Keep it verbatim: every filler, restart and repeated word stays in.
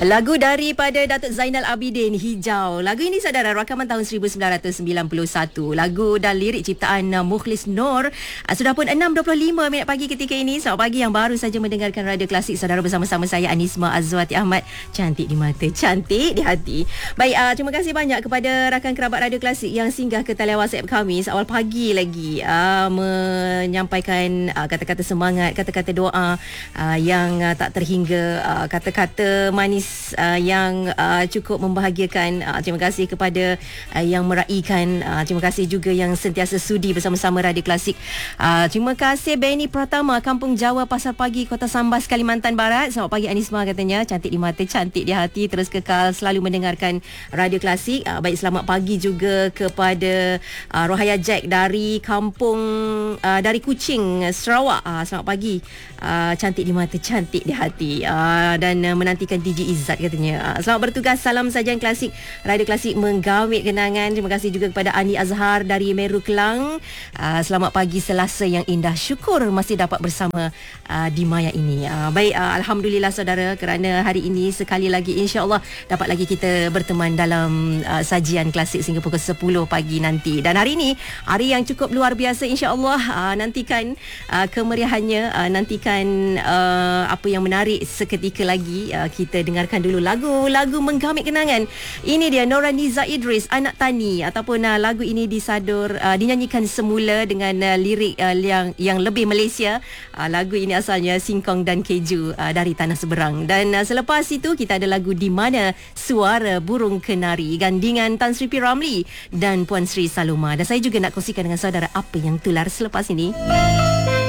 Lagu daripada Datuk Zainal Abidin, Hijau. Lagu ini saudara rakaman tahun seribu sembilan ratus sembilan puluh satu. Lagu dan lirik ciptaan uh, Mukhlis Noor. Uh, sudah pun enam dua puluh lima minit pagi ketika ini. Selamat pagi yang baru saja mendengarkan Radio Klasik saudara, bersama-sama saya Anisma Azwati Ahmad. Cantik di mata, cantik di hati. Baik, uh, terima kasih banyak kepada rakan kerabat Radio Klasik yang singgah ke talian WhatsApp kami awal pagi lagi uh, menyampaikan uh, kata-kata semangat, kata-kata doa uh, yang uh, tak terhingga, uh, kata-kata manis Uh, yang uh, cukup membahagiakan. Uh, terima kasih kepada uh, yang meraihkan. Uh, terima kasih juga yang sentiasa sudi bersama-sama Radio Klasik. Uh, terima kasih Benny Pratama, Kampung Jawa, Pasar Pagi, Kota Sambas, Kalimantan Barat. Selamat pagi Anisma, katanya cantik di mata, cantik di hati. Terus kekal selalu mendengarkan Radio Klasik. Uh, baik, selamat pagi juga kepada uh, Rohaya Jack dari Kampung uh, dari Kuching, Sarawak. Uh, selamat pagi. Uh, cantik di mata, cantik di hati. Uh, dan uh, menantikan D J Izzat katanya. Selamat bertugas, salam sajian klasik. Radio Klasik menggawit kenangan. Terima kasih juga kepada Ani Azhar dari Meru Kelang. Uh, selamat pagi Selasa yang indah. Syukur masih dapat bersama uh, di maya ini. Uh, baik, uh, Alhamdulillah saudara, kerana hari ini sekali lagi insya-Allah dapat lagi kita berteman dalam uh, sajian klasik sehingga pukul sepuluh pagi nanti. Dan hari ini hari yang cukup luar biasa insya-Allah. Uh, nantikan uh, kemeriahannya, uh, nantikan uh, apa yang menarik seketika lagi. Uh, kita dengarkan dulu lagu-lagu menggamit kenangan. Ini dia Noraniza Idris, Anak Tani, ataupun uh, lagu ini disadur uh, dinyanyikan semula dengan uh, lirik uh, yang yang lebih Malaysia. Uh, lagu ini asalnya Singkong dan Keju uh, dari Tanah Seberang. Dan uh, selepas itu kita ada lagu Di Mana Suara Burung Kenari, gandingan Tan Sri P. Ramlee dan Puan Sri Saloma. Dan saya juga nak kongsikan dengan saudara apa yang tular selepas ini.